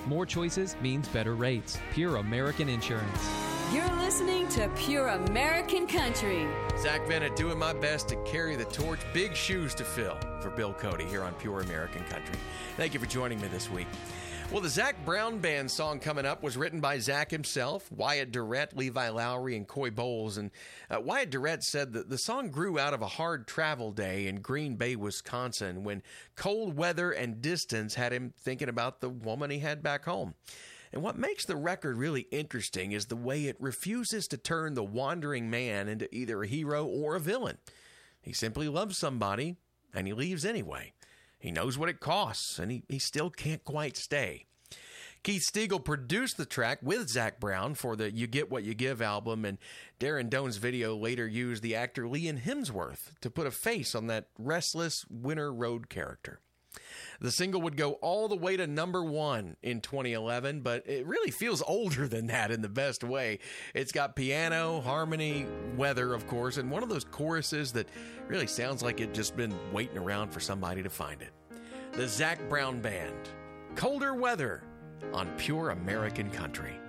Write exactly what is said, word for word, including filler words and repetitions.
More choices means better rates. Pure American Insurance. You're listening to Pure American Country. Zach Bennett doing my best to carry the torch. Big shoes to fill for Bill Cody here on Pure American Country. Thank you for joining me this week. Well, the Zac Brown Band song coming up was written by Zach himself, Wyatt Durrett, Levi Lowry, and Coy Bowles. And uh, Wyatt Durrett said that the song grew out of a hard travel day in Green Bay, Wisconsin, when cold weather and distance had him thinking about the woman he had back home. And what makes the record really interesting is the way it refuses to turn the wandering man into either a hero or a villain. He simply loves somebody, and he leaves anyway. He knows what it costs, and he, he still can't quite stay. Keith Stegall produced the track with Zac Brown for the You Get What You Give album, and Darren Doan's video later used the actor Liam Hemsworth to put a face on that restless winter road character. The single would go all the way to number one in twenty eleven, but it really feels older than that in the best way. It's got piano, harmony, weather, of course, and one of those choruses that really sounds like it just been waiting around for somebody to find it. The Zac Brown Band, Colder Weather on Pure American Country.